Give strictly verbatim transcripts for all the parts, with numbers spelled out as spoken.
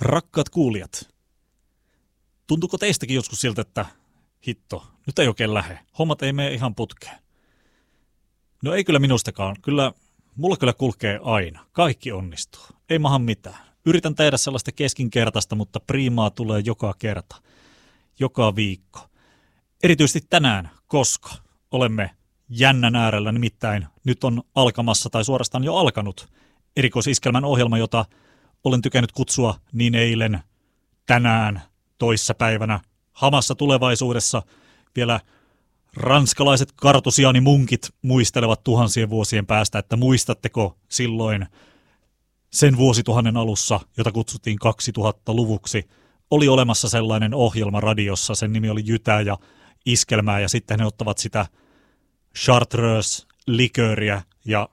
Rakkaat kuulijat, tuntuuko teistäkin joskus siltä, että hitto, nyt ei oikein lähe, hommat ei mene ihan putkeen? No ei kyllä minustakaan, kyllä mulla kyllä kulkee aina, kaikki onnistuu, ei maha mitään. Yritän tehdä sellaista keskinkertaista, mutta priimaa tulee joka kerta, joka viikko. Erityisesti tänään, koska olemme jännän äärellä, nimittäin nyt on alkamassa tai suorastaan jo alkanut erikoisiskelmän ohjelma, jota olen tykännyt kutsua niin eilen, tänään, toissapäivänä, hamassa tulevaisuudessa. Vielä ranskalaiset kartusiaanimunkit muistelevat tuhansien vuosien päästä, että muistatteko silloin sen vuosituhannen alussa, jota kutsuttiin kaksituhattaluvuksi, oli olemassa sellainen ohjelma radiossa, sen nimi oli Jytä ja iskelmää, ja sitten ne ottavat sitä Chartreuse-likööriä ja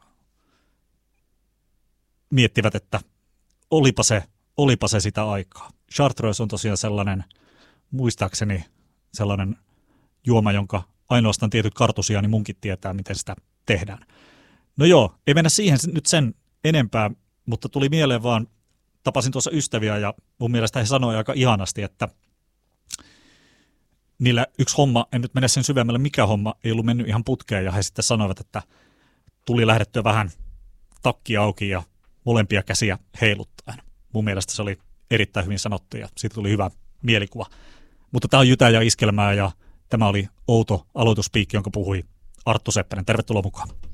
miettivät, että olipa se, olipa se sitä aikaa. Chartreuse on tosiaan sellainen, muistaakseni sellainen juoma, jonka ainoastaan tietyt kartusiaanimunkit tietää, miten sitä tehdään. No joo, ei mennä siihen nyt sen enempää, mutta tuli mieleen vaan, tapasin tuossa ystäviä ja mun mielestä he sanoi aika ihanasti, että niillä yksi homma, en nyt mene sen syvemmälle, mikä homma, ei ollut mennyt ihan putkeen, ja he sitten sanoivat, että tuli lähdettyä vähän takki auki ja molempia käsiä heiluttaen. Mun mielestä se oli erittäin hyvin sanottu ja siitä tuli hyvä mielikuva. Mutta tämä on Jytä ja iskelmää ja tämä oli outo aloituspiikki, jonka puhui Arttu Seppänen. Tervetuloa mukaan.